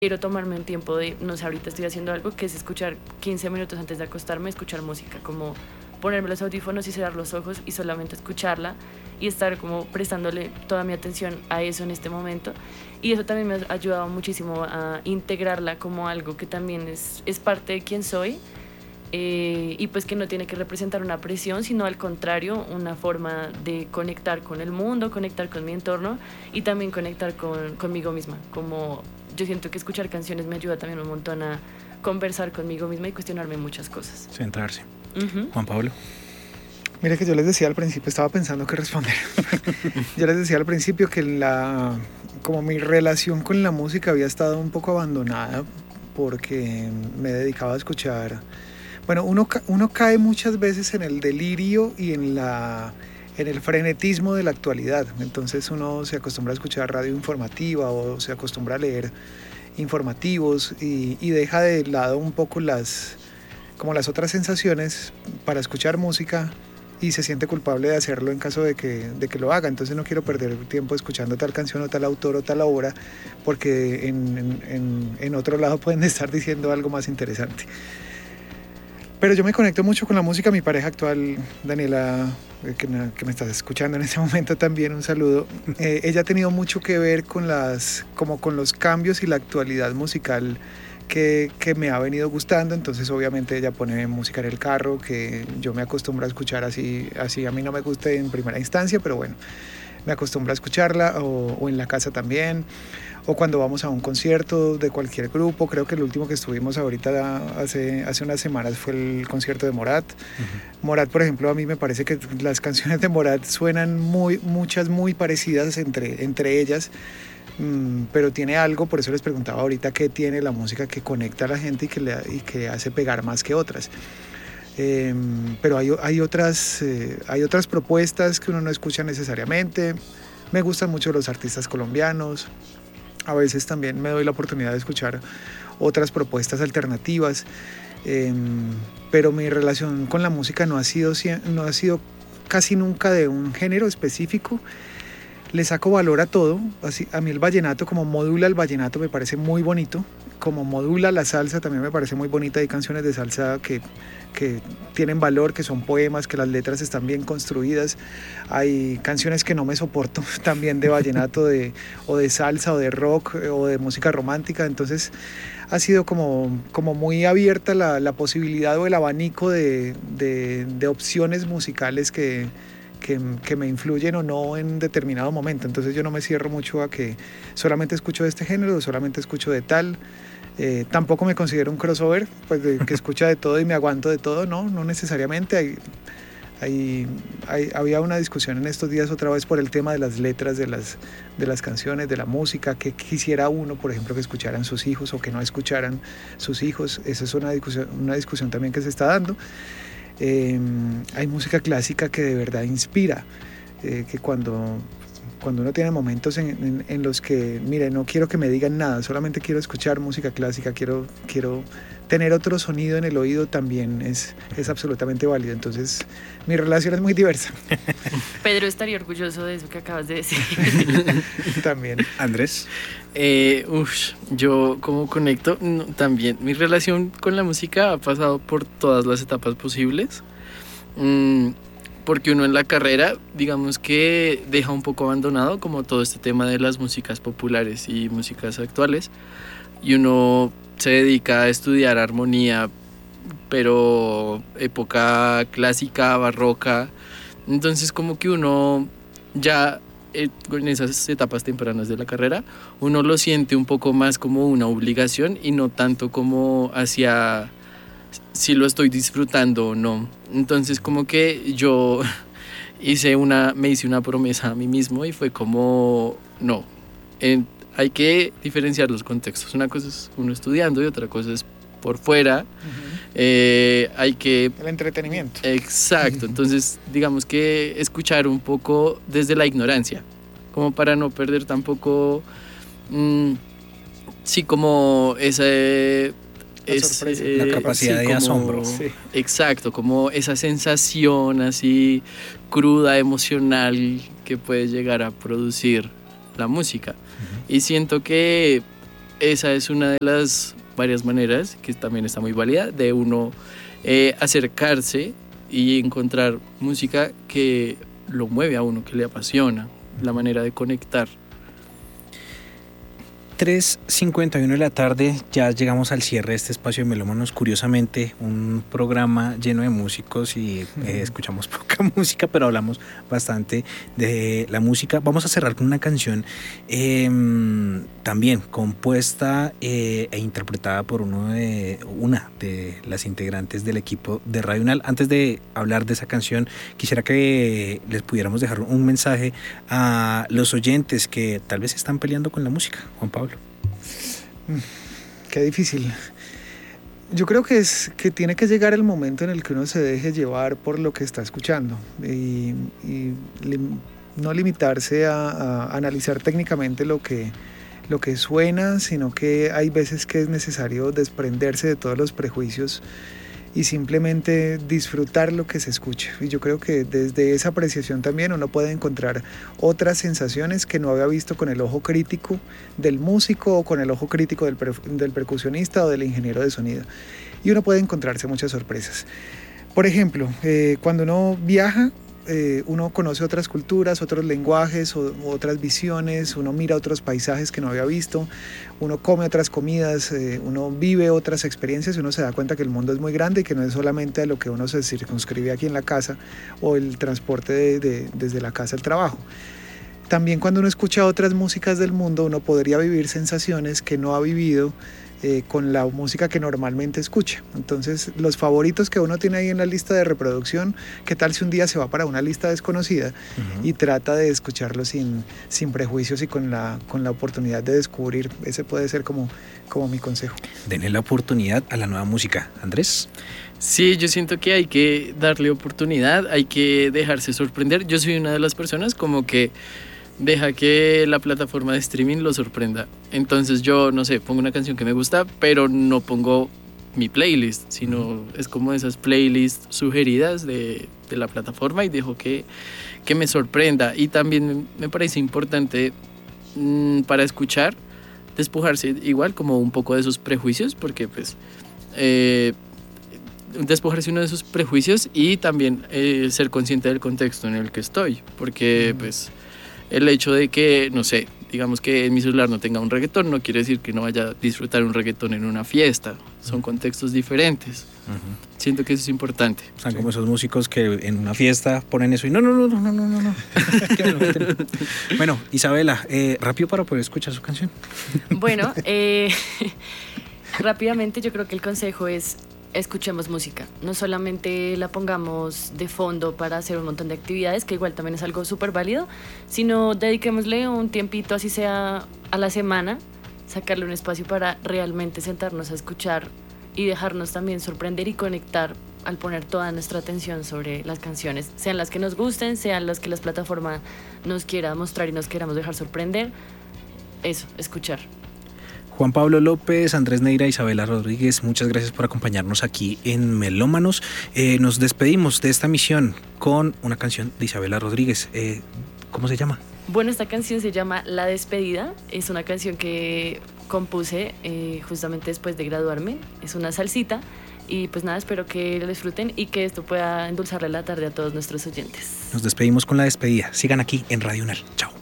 quiero tomarme un tiempo de, no sé, ahorita estoy haciendo algo que es escuchar 15 minutos antes de acostarme, escuchar música, como ponerme los audífonos y cerrar los ojos y solamente escucharla y estar como prestándole toda mi atención a eso en este momento. Y eso también me ha ayudado muchísimo a integrarla como algo que también es parte de quién soy, y pues que no tiene que representar una presión, sino al contrario, una forma de conectar con el mundo, conectar con mi entorno y también conectar conmigo misma. Como yo siento que escuchar canciones me ayuda también un montón a conversar conmigo misma y cuestionarme muchas cosas. Centrarse. Juan Pablo. Mira que yo les decía al principio, estaba pensando qué responder. Yo les decía al principio que como mi relación con la música había estado un poco abandonada porque me dedicaba a escuchar. Bueno, uno cae muchas veces en el delirio y en el frenetismo de la actualidad. Entonces uno se acostumbra a escuchar radio informativa o se acostumbra a leer informativos y deja de lado un poco las otras sensaciones para escuchar música y se siente culpable de hacerlo en caso de que lo haga. Entonces no quiero perder tiempo escuchando tal canción o tal autor o tal obra porque en otro lado pueden estar diciendo algo más interesante. Pero yo me conecto mucho con la música. Mi pareja actual, Daniela, que me estás escuchando en este momento también, un saludo. Ella ha tenido mucho que ver con los cambios y la actualidad musical que me ha venido gustando. Entonces obviamente ella pone música en el carro que yo me acostumbro a escuchar así a mí no me guste en primera instancia, pero bueno, me acostumbro a escucharla o en la casa también, o cuando vamos a un concierto de cualquier grupo. Creo que el último que estuvimos ahorita hace unas semanas fue el concierto de Morat. Uh-huh. Morat, por ejemplo, a mí me parece que las canciones de Morat suenan muchas muy parecidas entre ellas, pero tiene algo, por eso les preguntaba ahorita qué tiene la música que conecta a la gente y que hace pegar más que otras. Pero hay otras propuestas que uno no escucha necesariamente. Me gustan mucho los artistas colombianos. A veces también me doy la oportunidad de escuchar otras propuestas alternativas, pero mi relación con la música no ha sido casi nunca de un género específico. Le saco valor a todo. Así, a mí el vallenato, como modula el vallenato, me parece muy bonito. Como modula la salsa, también me parece muy bonita. Hay canciones de salsa que tienen valor, que son poemas, que las letras están bien construidas. Hay canciones que no me soporto también de vallenato, o de salsa, o de rock, o de música romántica. Entonces ha sido como muy abierta la posibilidad o el abanico de opciones musicales que me influyen o no en determinado momento. Entonces yo no me cierro mucho a que solamente escucho de este género o solamente escucho de tal. Tampoco me considero un crossover, pues que escucha de todo y me aguanto de todo. No necesariamente. Había una discusión en estos días otra vez por el tema de las letras de las canciones, de la música, que quisiera uno, por ejemplo, que escucharan sus hijos o que no escucharan sus hijos. Esa es una discusión también que se está dando. Hay música clásica que de verdad inspira, que cuando uno tiene momentos en los que, mire, no quiero que me digan nada, solamente quiero escuchar música clásica, quiero tener otro sonido en el oído, también es absolutamente válido. Entonces mi relación es muy diversa. Pedro estaría orgulloso de eso que acabas de decir. También. Andrés. Yo como conecto, también mi relación con la música ha pasado por todas las etapas posibles, porque uno en la carrera, digamos que deja un poco abandonado como todo este tema de las músicas populares y músicas actuales, y uno se dedica a estudiar armonía, pero época clásica, barroca. Entonces como que uno ya en esas etapas tempranas de la carrera, uno lo siente un poco más como una obligación y no tanto como hacia si lo estoy disfrutando o no. Entonces como que yo me hice una promesa a mí mismo y fue como, no, hay que diferenciar los contextos. Una cosa es uno estudiando y otra cosa es por fuera. Hay que... El entretenimiento. Exacto. Entonces, digamos que escuchar un poco desde la ignorancia, como para no perder tampoco, sí, como la capacidad de asombro. Sí. Exacto, como esa sensación así cruda, emocional que puede llegar a producir la música. Uh-huh. Y siento que esa es una de las varias maneras, que también está muy válida, de uno acercarse y encontrar música que lo mueve a uno, que le apasiona, la manera de conectar. 3:51 de la tarde, ya llegamos al cierre de este espacio de Melómanos. Curiosamente, un programa lleno de músicos y escuchamos poca música, pero hablamos bastante de la música. Vamos a cerrar con una canción también compuesta e interpretada por una de las integrantes del equipo de Radio UNAL. Antes de hablar de esa canción, quisiera que les pudiéramos dejar un mensaje a los oyentes que tal vez están peleando con la música. Juan Pablo. Qué difícil. Yo creo que tiene que llegar el momento en el que uno se deje llevar por lo que está escuchando y no limitarse a analizar técnicamente lo que suena, sino que hay veces que es necesario desprenderse de todos los prejuicios y simplemente disfrutar lo que se escucha. Y yo creo que desde esa apreciación también uno puede encontrar otras sensaciones que no había visto con el ojo crítico del músico o con el ojo crítico del percusionista o del ingeniero de sonido. Y uno puede encontrarse muchas sorpresas. Por ejemplo, cuando uno viaja, uno conoce otras culturas, otros lenguajes, otras visiones, uno mira otros paisajes que no había visto, uno come otras comidas, uno vive otras experiencias y uno se da cuenta que el mundo es muy grande y que no es solamente a lo que uno se circunscribe aquí en la casa o el transporte desde la casa al trabajo. También cuando uno escucha otras músicas del mundo, uno podría vivir sensaciones que no ha vivido con la música que normalmente escucha. Entonces, los favoritos que uno tiene ahí en la lista de reproducción, ¿qué tal si un día se va para una lista desconocida y trata de escucharlo sin prejuicios y con la oportunidad de descubrir? Ese puede ser como mi consejo. Denle la oportunidad a la nueva música. Andrés. Sí, yo siento que hay que darle oportunidad, hay que dejarse sorprender. Yo soy una de las personas como que deja que la plataforma de streaming lo sorprenda. Entonces yo, no sé, pongo una canción que me gusta, pero no pongo mi playlist, sino es como esas playlists sugeridas de la plataforma y dejo que me sorprenda. Y también me parece importante para escuchar, despojarse igual como un poco de esos prejuicios, porque pues despojarse uno de esos prejuicios y también ser consciente del contexto en el que estoy, porque pues el hecho de que, no sé, digamos que en mi celular no tenga un reggaetón no quiere decir que no vaya a disfrutar un reggaetón en una fiesta. Son contextos diferentes. Siento que eso es importante. Están como esos músicos que en una fiesta ponen eso y no. Bueno, Isabela, rápido para poder escuchar su canción. Bueno, rápidamente yo creo que el consejo es: escuchemos música, no solamente la pongamos de fondo para hacer un montón de actividades, que igual también es algo súper válido, sino dediquémosle un tiempito, así sea a la semana, sacarle un espacio para realmente sentarnos a escuchar y dejarnos también sorprender y conectar al poner toda nuestra atención sobre las canciones, sean las que nos gusten, sean las que las plataformas nos quiera mostrar y nos queramos dejar sorprender. Eso, escuchar. Juan Pablo López, Andrés Neira, Isabela Rodríguez, muchas gracias por acompañarnos aquí en Melómanos. Nos despedimos de esta misión con una canción de Isabela Rodríguez. ¿Cómo se llama? Bueno, esta canción se llama La Despedida. Es una canción que compuse justamente después de graduarme. Es una salsita. Y pues nada, espero que lo disfruten y que esto pueda endulzarle la tarde a todos nuestros oyentes. Nos despedimos con La Despedida. Sigan aquí en Radio UNAL. Chao.